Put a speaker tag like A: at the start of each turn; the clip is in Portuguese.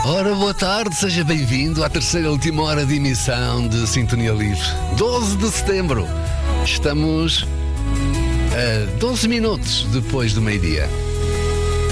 A: Ora, boa tarde, seja bem-vindo à terceira e última hora de emissão de Sintonia Livre. 12 de setembro. Estamos a 12 minutos depois do meio-dia.